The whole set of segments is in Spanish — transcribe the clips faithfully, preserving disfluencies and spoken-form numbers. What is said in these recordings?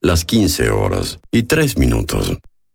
las quince horas y tres minutos.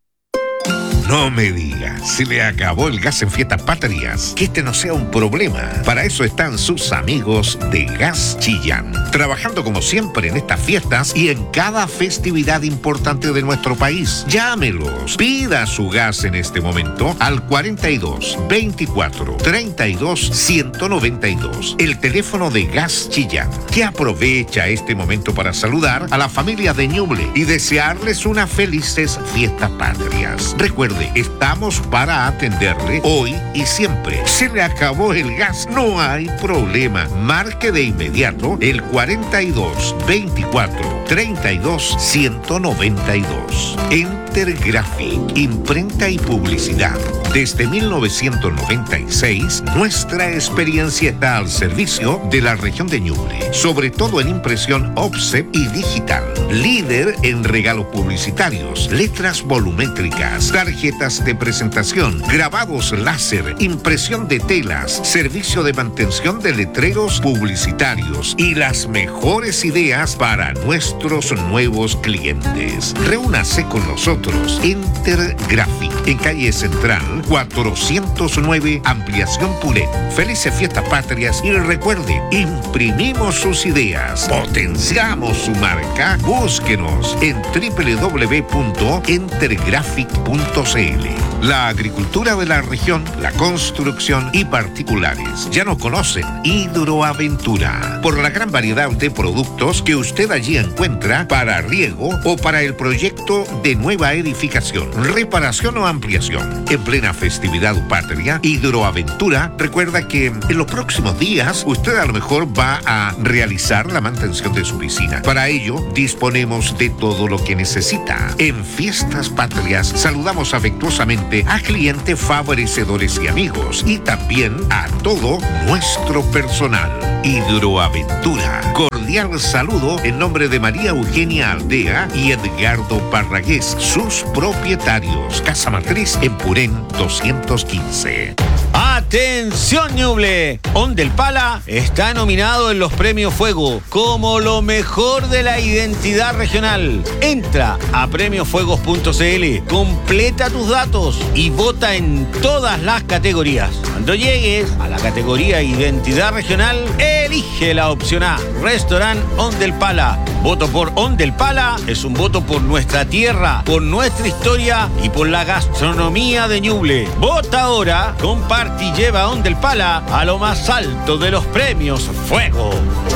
No me diga, se le acabó el gas en Fiestas Patrias. Que este no sea un problema. Para eso están sus amigos de Gas Chillán, trabajando como siempre en estas fiestas y en cada festividad importante de nuestro país. Llámelos, pida su gas en este momento al cuarenta y dos, veinticuatro, treinta y dos, ciento noventa y dos. El teléfono de Gas Chillán, que aprovecha este momento para saludar a la familia de Ñuble y desearles unas felices Fiestas Patrias. Recuerde, estamos para atenderle hoy y siempre. Se le acabó el gas, no hay problema. Marque de inmediato el cuarenta y dos, veinticuatro, treinta y dos, ciento noventa y dos. Entergraphic, imprenta y publicidad. Desde mil novecientos noventa y seis, nuestra experiencia está al servicio de la región de Ñuble, sobre todo en impresión offset y digital. Líder en regalos publicitarios, letras volumétricas, tarjetas de presentación, grabados láser, impresión de telas, servicio de mantención de letreros publicitarios y las mejores ideas para nuestros nuevos clientes. Reúnase con nosotros. Entergraphic, en calle Central cuatrocientos nueve, Ampliación Pulet. Felices Fiestas Patrias y recuerde, imprimimos sus ideas, potenciamos su marca. Búsquenos en doble u doble u doble u punto entergraphic punto c l. La agricultura de la región, la construcción y particulares ya nos conocen. Hidroaventura, por la gran variedad de productos que usted allí encuentra para riego o para el proyecto de nueva edificación, reparación o ampliación. En plena festividad patria, Hidroaventura recuerda que en los próximos días usted a lo mejor va a realizar la mantención de su piscina. Para ello disponemos de todo lo que necesita. En Fiestas Patrias saludamos afectuosamente a clientes, favorecedores y amigos, y también a todo nuestro personal. Hidroaventura. Cordial saludo en nombre de María Eugenia Aldea y Edgardo Parragués, sus propietarios. Casa Matriz en Purén doscientos quince. ¡Atención, Ñuble! Ondel Pala está nominado en los Premios Fuego como lo mejor de la identidad regional. Entra a premios fuegos punto c l, completa tus datos y vota en todas las categorías. Cuando llegues a la categoría Identidad Regional, elige la opción A, Restaurant Ondel Pala. Voto por Ondel Pala es un voto por nuestra tierra, por nuestra historia y por la gastronomía de Ñuble. Vota ahora, comparte y lleva Ondel Pala a lo más alto de los premios Fuego.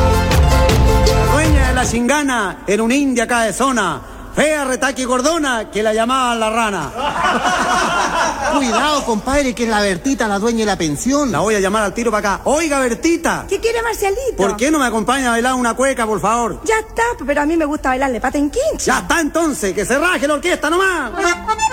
La dueña de la chingana era una india cabezona, fea, retaca y gordona, que la llamaban la rana. Cuidado, compadre, que es la Bertita, la dueña de la pensión. La voy a llamar al tiro para acá. Oiga, Bertita. ¿Qué quiere, Marcialito? ¿Por qué no me acompaña a bailar una cueca, por favor? Ya está, pero a mí me gusta bailarle pata en quincha. Ya está entonces, que se raje la orquesta nomás.